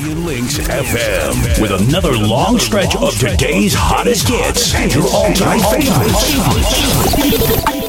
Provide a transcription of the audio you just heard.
Caribbean Links FM with another long stretch of today's hottest hits and your all-time favorites.